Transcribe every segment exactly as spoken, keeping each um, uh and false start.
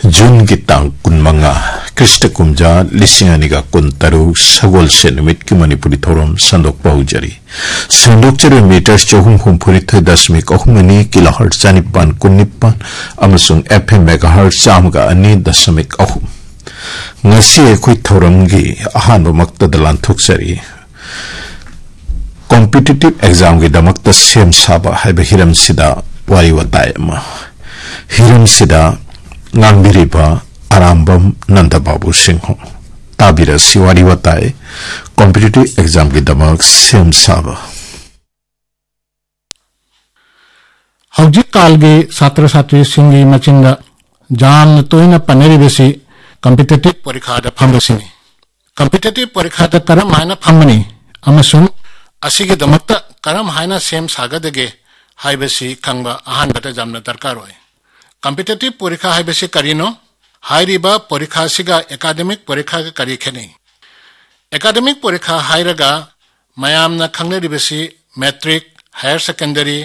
जून की तांग कुनमंगा कृष्ण कुमजा लिसिंगानिगा कुंतरु सगोल से निमित की मणिपुरी थोरम संदोक बहुजरी संदोक चरु मीटर्स चौहुम हुमफुरी थे दशमिक अहुमनी किलोहर्ट्ज चानिपान कुन्निपान अमसुंग एफएम मेगाहर्ट्ज चामगा अनि दशमिक अहुम ngasi ekhui thoramgi ahanba maktada lanthokchari competitive exam gi damakta sem saba haiba hiram sida wari watai ma hiram sida ngangbiriba arambam nandababu singh tabira siwari watai competitive exam gi damak sem saba hojik kalgi satra satri singi machinda jam toina paneri besi competitive parikha da phambasini competitive parikha da karam haina phambani amasung asigi damakta karam haina sem sagadege haibasi khangba ahan bata jamna darkar hoy competitive parikha haibasi karino hairiba parikha siga academic parikha ga kari khene academic parikha hairaga mayamna khangne ribasi matric higher secondary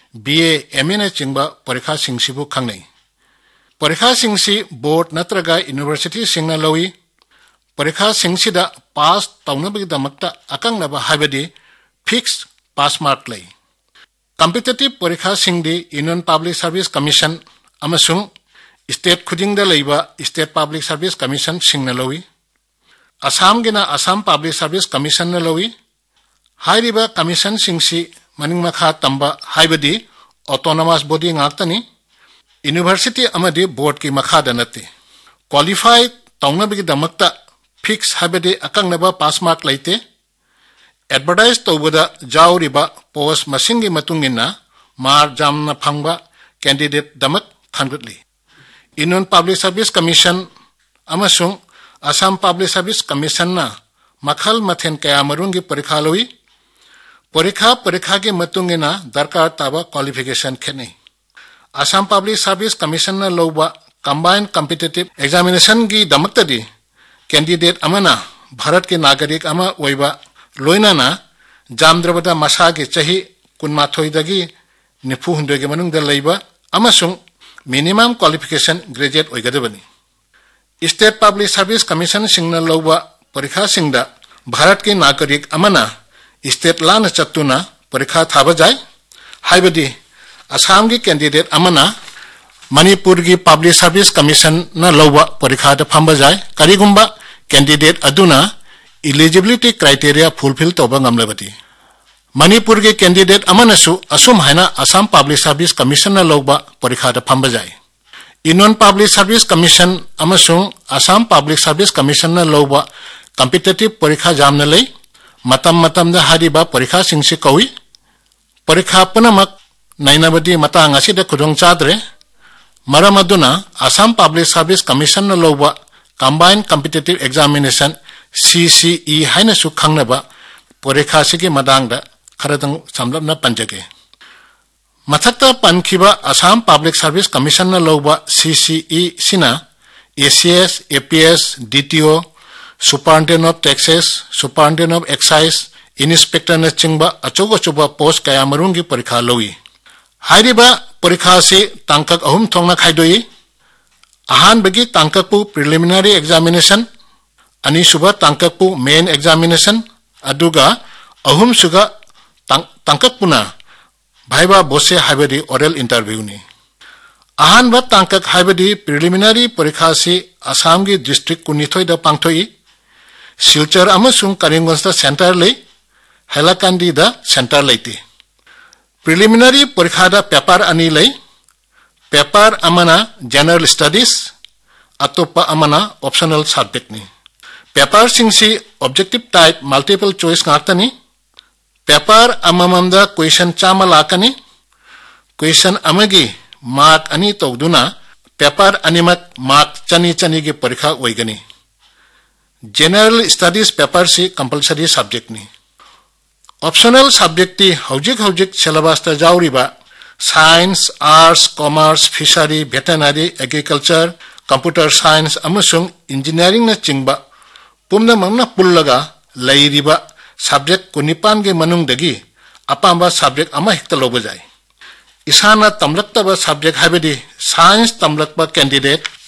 ba ma na chingba parikha singsibu khangnei parikha singsi board natraga university singna lowi parikha singsida pass taunabagi damakta akangnaba haibadi fixed pass mark lay competitive parikha singdi union public service commission amasung state khudingda leiba state public service commission singna lowi assam gina assam public service commission na lowi hairiba commission singsi maningmakha tamba haibadi autonomous body ngaktani University amadi board ki makhada nati qualify taunabigi damakta fix habedi akangnaba pass mark laite advertise tawbada jawriba post masingi matungina mar jamna phangba candidate damak khangutli Union Public Service Commission amasung Assam Public Service Commission na makhal mathen kaya marungi parikha loi parikha parikha ki matungina darkar taba qualification khene Assam Public Service Commission na loba combined competitive examination gi damaktadi candidate amana Bharat ke nagarik ama oiba loina na jamdrabada masa ge chahi kunmathoi dagi nifu hundoge manung da leiba amasung minimum qualification graduate oigadabani State Public Service Commission singna loba parikha singda Bharat ke nagarik amana state lana chatuna parikha thaba jai haibadi Assam ki candidate amana Manipur ki Public Service Commission na loba parikha da phamba jai karigumba candidate aduna eligibility criteria fulfill toba ngamlabati Manipur ki candidate amana su asum haina Assam Public Service Commission na loba parikha da phamba jai Union Public Service Commission amasung Assam Public Service Commission na loba competitive parikha jamna lei matam matam da hariba parikha singsi kawi parikha panamak nainabadi matang asida kudong chadre maramaduna Assam Public Service Commission na loba combined competitive examination C C E haina su khangnaba parikha sigi madangda kharadang samlapna panjage mathakta pankhiba Assam Public Service Commission na loba C C E sina A C S A P S D T O Superintendent of Taxes Superintendent of Excise Inspector na chingba achogo choba post kaya marungi parikha lowi Hairiba parikha se tangkak ahum thongna khaidoi ahan bagi tangkakpu preliminary examination ani suba tangkakpu main examination aduga ahum suga tangkakpuna bhaiba bose haibadi oral interview ni ahan ba tangkak haibadi preliminary parikha se Assam gi district kunithoi da pangthoi Silchar amasung Karimganj da center lei Hailakandi da center leite Preliminary parikha da paper ani lei paper amana general studies atopa amana optional subject ni paper singsi objective type multiple choice ngatani paper amamamda question chama lakani question amagi mark ani tawduna paper animat mark chani chani ge parikha oigani general studies paper si compulsory subject ni Optional subject ti hojik hojik syllabus ta jawriba science arts commerce fishery veterinary agriculture computer science amasung engineering na chingba pumna mangna pullaga lairiba subject kunipan ge manung dagi apamba subject ama hekta loba jai isana tamlaktaba subject habedi science tamlakba candidate